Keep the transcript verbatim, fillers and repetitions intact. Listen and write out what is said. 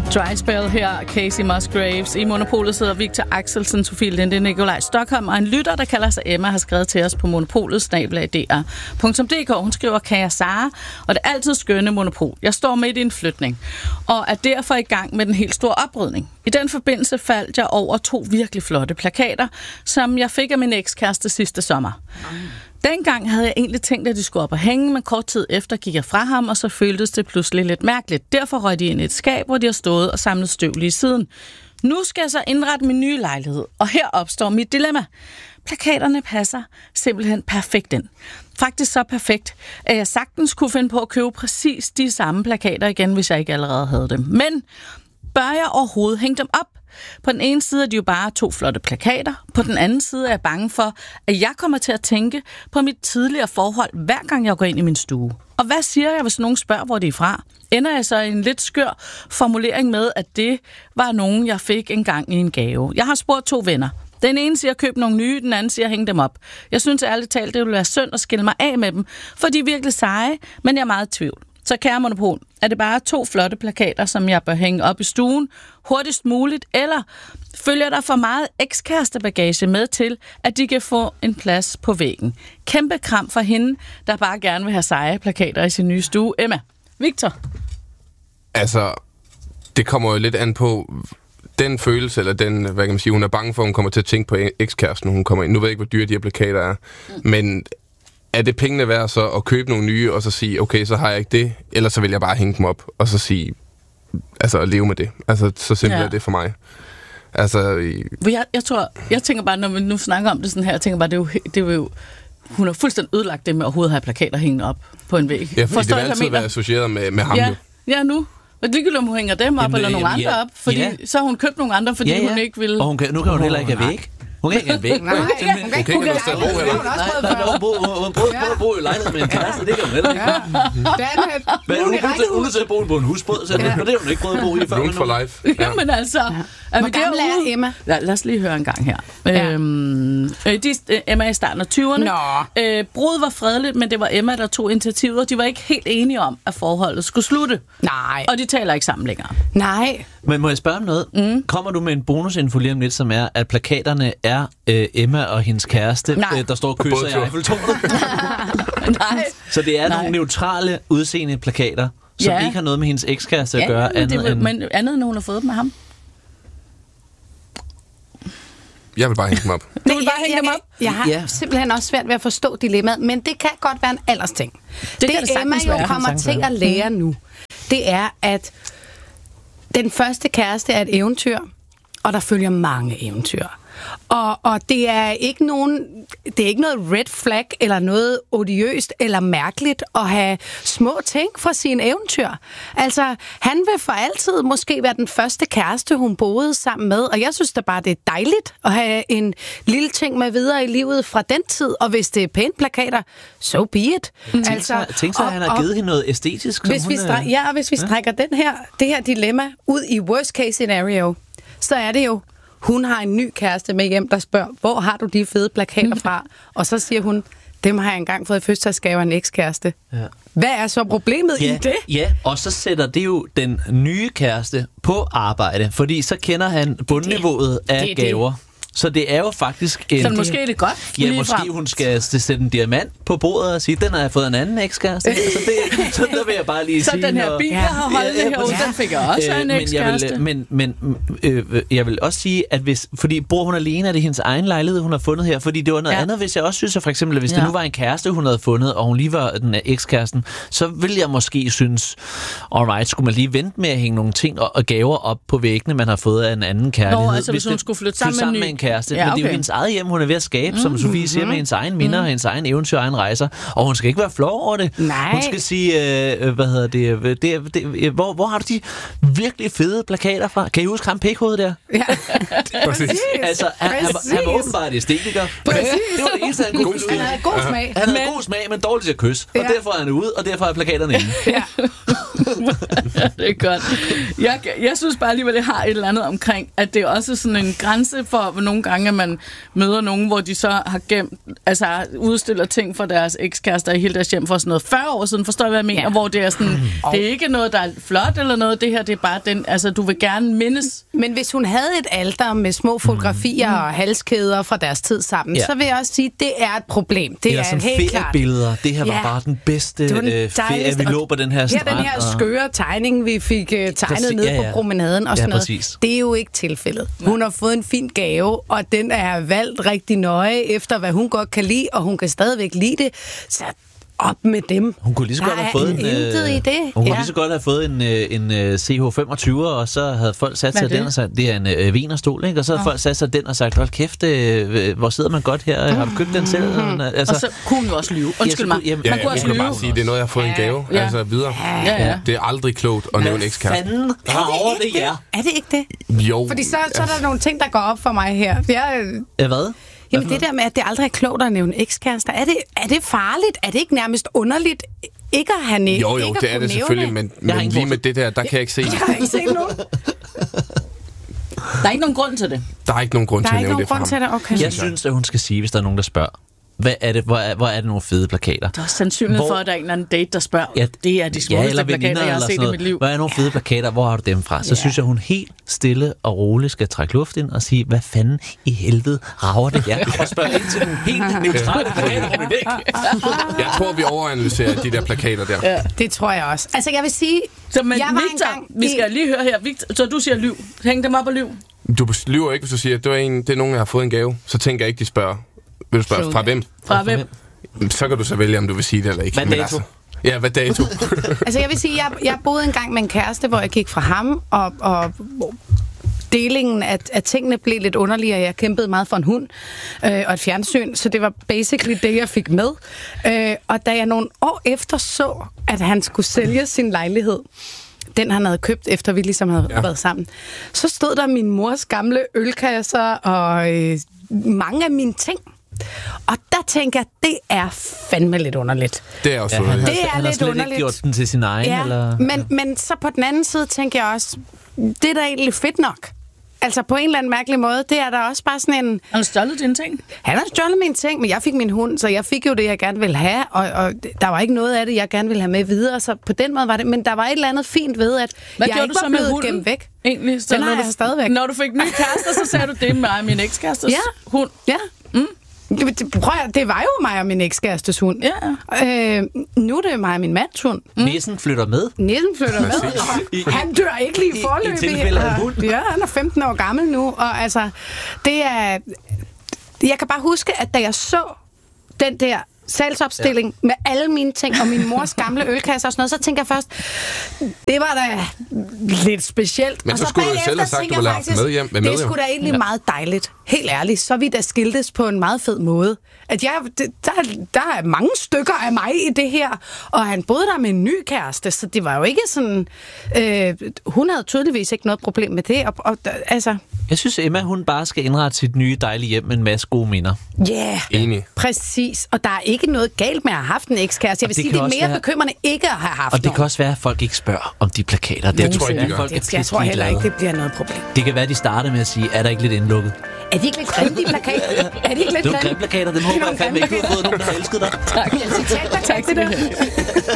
Dry Spell her, Casey Musgraves. I Monopolet sidder Victor Axelsen, Sofie Linde, Nikolaj Stockholm og en lytter, der kalder sig Emma, har skrevet til os på monopolet snabel-a d r punktum d k. Hun skriver, kære Sara, og det er altid skønne Monopol. Jeg står midt i en flytning, og er derfor i gang med den helt store oprydning. I den forbindelse faldt jeg over to virkelig flotte plakater, som jeg fik af min ekskæreste sidste sommer. Dengang havde jeg egentlig tænkt, at de skulle op og hænge, men kort tid efter gik jeg fra ham, og så føltes det pludselig lidt mærkeligt. Derfor røg de ind i et skab, hvor de har stået og samlet støv lige siden. Nu skal jeg så indrette min nye lejlighed, og her opstår mit dilemma. Plakaterne passer simpelthen perfekt ind. Faktisk så perfekt, at jeg sagtens kunne finde på at købe præcis de samme plakater igen, hvis jeg ikke allerede havde dem. Men bør jeg overhovedet hænge dem op? På den ene side er de jo bare to flotte plakater. På den anden side er jeg bange for, at jeg kommer til at tænke på mit tidligere forhold, hver gang jeg går ind i min stue. Og hvad siger jeg, hvis nogen spørger, hvor det er fra? Ender jeg så i en lidt skør formulering med, at det var nogen, jeg fik engang i en gave? Jeg har spurgt to venner. Den ene siger, køb nogle nye, den anden siger, hæng dem op. Jeg synes ærligt talt, det ville være synd at skille mig af med dem, for de er virkelig seje, men jeg er meget i tvivl. Så kære Monopol, er det bare to flotte plakater, som jeg bør hænge op i stuen hurtigst muligt, eller følger der for meget ekskærestebagage med til, at de kan få en plads på væggen? Kæmpe kram for hende, der bare gerne vil have seje plakater i sin nye stue. Emma. Victor? Altså, det kommer jo lidt an på den følelse, eller den, hvad kan man sige, hun er bange for, hun kommer til at tænke på ekskæresten, hun kommer ind. Nu ved jeg ikke, hvor dyre de her plakater er, mm. men er det pengene værd så at købe nogle nye, og så sige, okay, så har jeg ikke det, eller så vil jeg bare hænge dem op, og så sige, altså at leve med det. Altså, så simpelt ja. er det for mig. Altså, i... jeg, jeg tror, jeg tænker bare, når vi nu snakker om det sådan her, jeg tænker bare, det er jo, det er jo hun har fuldstændig ødelagt det med at overhovedet have plakater hængende op på en væg. Ja, fordi det vil altid være associeret med, med ham ja. jo. Ja, nu. Men det kan hun hænger dem op, jamen, eller nogle andre ja, op, fordi ja. så har hun købt nogle andre, fordi ja, ja. hun ikke vil... Og hun kan, nu kan hun heller ikke have væg. Hun kan ikke have væg. Nej, hun kan ikke have noget sted at bo heller. Hun prøver at bo i lejlighed med en kæreste, det kan hun heller ikke. Men hun er nødt til at bo på en husbåd, så det har hun ikke prøvet at bo i før. Room for life. Jamen altså... Hvor gammel er Emma? Ja, lad os lige høre en gang her. Ja. Øhm, de, Emma er i starten af tyverne. Øh, Bruddet var fredeligt, men det var Emma, der tog initiativet. De var ikke helt enige om, at forholdet skulle slutte. Nej. Og de taler ikke sammen længere. Nej. Men må jeg spørge om noget? Mm. Kommer du med en bonusinfo lige om lidt, som er, at plakaterne er øh, Emma og hendes kæreste, øh, der står og kysser i Eiffeltårnet? Nej. Så det er Nej. nogle neutrale udseende plakater, som ja. ikke har noget med hendes ekskæreste at ja, gøre. Andet, det, end... men andet end hun har fået dem med ham. Jeg vil bare hænge dem op. Du vil bare hænge jeg, dem op? Jeg har ja. simpelthen også svært ved at forstå dilemmaet, men det kan godt være en aldersting. Det, det, det Emma jo være. kommer til at lære nu, det er, at den første kæreste er et eventyr, og der følger mange eventyr. Og, og det er ikke nogen, det er ikke noget red flag eller noget odiøst eller mærkeligt at have små ting fra sine eventyr. Altså, han vil for altid måske være den første kæreste, hun boede sammen med, og jeg synes da bare, det er dejligt at have en lille ting med videre i livet fra den tid, og hvis det er pænt plakater, so be it. Mm. Altså, tænk sig, at han har givet hende noget æstetisk. Hvis vi stræk, ja, og hvis vi ja. strækker den her, det her dilemma ud i worst case scenario, så er det jo, hun har en ny kæreste med hjem, der spørger, hvor har du de fede plakater fra? Og så siger hun, dem har jeg engang fået i fødselsdagsgave af en ekskæreste. Ja. Hvad er så problemet ja, i det? Ja, og så sætter det jo den nye kæreste på arbejde, fordi så kender han bundniveauet af det, det gaver. Det. Så det er jo faktisk en... Så måske er det godt. Ja, måske frem. Hun skal sætte en diamant på bordet og sige, den har jeg fået en anden ekskæreste. så, det, så der vil jeg bare lige så sige... Så den her bil, jeg har holdt ja, herude, ja. den fik jeg også øh, en ekskæreste. Men, men, men øh, jeg vil også sige, at hvis... Fordi bor hun alene, er det hendes egen lejlighed, hun har fundet her? Fordi det var noget ja. andet, hvis jeg også synes, at for eksempel, hvis ja. det nu var en kæreste, hun havde fundet, og hun lige var den ekskæresten, så ville jeg måske synes, alright, skulle man lige vente med at hænge nogle ting og, og gaver op på væggene, man har fået af en anden kærlighed. Nå, altså hvis hun skulle flytte sammen, sammen med, med en kæreste. Ja, okay. Men det er jo hendes eget hjem, hun er ved at skabe, mm, som Sofie siger, mm, med hendes egen minder, mm. hendes egen eventyr, egen rejser. Og hun skal ikke være flov over det. Nej. Hun skal sige, øh, hvad hedder det, det, det hvor, hvor har du de virkelig fede plakater fra? Kan I huske ham pikhovedet der? Ja. Præcis. Altså, han, han, han var åbenbart æstetiker. Præcis. Det var det eneste, han kunne Han havde god smag. Han havde god smag, men dårligt til at kysse. Og Ja. derfor er han ude, og derfor er plakaterne inde. Ja. Ja, det er godt. Jeg, jeg synes bare alligevel, det har et eller andet omkring, at det er også sådan en grænse for, hvor nogle gange man møder nogen, hvor de så har gemt, altså udstiller ting for deres ekskærester i hele deres hjem for sådan noget fyrre år siden, forstår jeg, hvad jeg mener, ja. Hvor det er sådan, det er ikke noget, der er flot eller noget, det her, det er bare den, altså du vil gerne mindes. Men hvis hun havde et alter med små fotografier mm. og halskæder fra deres tid sammen, ja. Så vil jeg også sige, det er et problem. Det Eller er som helt klart. feriebilleder. Det her var ja. bare den bedste øh, ferie, vi lå på den her strand. Ja, den her skøre tegning, vi fik uh, tegnet Præcis, ned ja, ja. på promenaden og sådan ja, noget. Det er jo ikke tilfældet. Hun har fået en fin gave, og den er valgt rigtig nøje efter, hvad hun godt kan lide, og hun kan stadigvæk lide det. Så op med dem. Hun kunne lige så godt have fået en, øh, i det. Hun kunne ja. lige så godt have fået en, en, en C H femogtyve, og så havde folk sat sig den og sagt, det er en øh, vinerstol, ikke? Og så havde ja. folk sat sig den og sagt, hold kæft, øh, hvor sidder man godt her? Har du købt den selv? Mm-hmm. Altså, og så kunne hun jo også lyve. Undskyld mig. Ja, man ja, kunne også lyve. Bare sige, det er noget, jeg har fået ja. en gave. Ja. Altså videre. Ja, ja. Det er aldrig klogt at nævne ekskæreste. Hvad fanden rager det jer? Er det ikke det? Jo. Fordi så, så er der nogle ting, der går op for mig her. Jeg, ja, hvad? Jamen det der med, at det aldrig er klogt at nævne ekskærester, er det, er det farligt? Er det ikke nærmest underligt ikke at have nævnt? Jo, jo, det er det selvfølgelig, men, men lige med det der, der kan jeg ikke se. Jeg har ikke set nogen. Der er ikke nogen grund til det. Der er ikke nogen grund til at nævne det for ham. Til det. Okay. Jeg synes, at hun skal sige, hvis der er nogen, der spørger. Hvad er det? Hvor er, hvor er det nogle fede plakater? Der er sandsynlighed hvor... for, at der er en eller anden date, der spørger. Ja, det er de smukkeste ja, plakater, jeg har set i mit liv. Hvad er nogle fede plakater? Hvor har du dem fra? Så ja. synes jeg, hun helt stille og roligt skal trække luft ind og sige, hvad fanden i helvede rager det her? Og spørge ind til nogle helt neutrale plakater på min væg. Jeg tror, vi overanalyserer de der plakater der. Ja. Det tror jeg også. Altså, jeg vil sige... Så, men jeg Victor, gang... vi skal lige høre her. Victor, så du siger lyv. Hæng dem op og lyv. Du lyver ikke, hvis du siger, at det er, en, det er nogen, jeg har fået en gave. Så tænker jeg ikke, de spørger. Vil du spørge, fra hvem? Fra hvem? Så kan du så vælge, om du vil sige det eller ikke. Hvad dato? Altså, ja, hvad dato? Altså, jeg vil sige, jeg, jeg boede engang med en kæreste, hvor jeg gik fra ham, og, og delingen af, af tingene blev lidt underligere. Jeg kæmpede meget for en hund øh, og et fjernsyn, så det var basically det, jeg fik med. Øh, og da jeg nogle år efter så, at han skulle sælge sin lejlighed, den han havde købt, efter vi ligesom havde ja. været sammen, så stod der min mors gamle ølkasser og øh, mange af mine ting. Og der tænker jeg, det er fandme lidt underligt. Det er også ja, han det er han lidt underligt. Ikke gjort den til sin egen, ja, eller? Men, men så på den anden side tænker jeg også, det er da egentlig fedt nok. Altså på en eller anden mærkelig måde, det er der også bare sådan en... Han har stjålet dine ting? Han har stjålet mine ting, men jeg fik min hund, så jeg fik jo det, jeg gerne ville have, og, og der var ikke noget af det, jeg gerne ville have med videre, så på den måde var det... Men der var et eller andet fint ved, at hvad jeg ikke var blevet gemt væk. Egentlig, så den har jeg du, stadigvæk. Når du fik ny kæreste, så sagde du, det er mig og min ekskærestes ja. hund. Ja. Mm. Prøv at, det var jo mig og min ekskærestes hund. Ja. Øh, nu er det mig og min mands hund. Mm. Nissen flytter med. Nissen flytter med. Han dør ikke lige forløbig. Ja, han er femten år gammel nu. Og altså, det er... Jeg kan bare huske, at da jeg så den der salgsopstilling ja. med alle mine ting og min mors gamle ølkasse og sådan noget, så tænker jeg først, det var da lidt specielt. Men og så, så skulle du selv have sagt, du ville have haft med hjem. Med det skulle da egentlig ja. meget dejligt. Helt ærligt, så vi da skiltes på en meget fed måde. At jeg, det, der, der er mange stykker af mig i det her, og han boede der med en ny kæreste, så det var jo ikke sådan... Øh, hun havde tydeligvis ikke noget problem med det, og, og altså... Jeg synes, Emma, hun bare skal indrette sit nye dejlige hjem med en masse gode minder. Ja, yeah, enig. Præcis. Og der er ikke noget galt med at have haft en ekskæreste. Jeg vil det sige, det er mere være... bekymrende ikke at have haft Og det nogen. Kan også være, at folk ikke spørger om de plakater. Det, det tror jeg ikke, de gør. Det, jeg tror heller ikke, det bliver noget problem. Det kan være, at de starter med at sige, er der ikke lidt indlukket? Er de ikke lidt grimme, de plakater? Er de ikke lidt grimme? Det er grimme plakater, dem håber jeg fandme ikke, du har fået nogen, der har elsket dig. Tak. Tak, tak, tak, tak, tak, tak, tak, tak, tak, tak, tak, tak, tak, tak, tak, tak,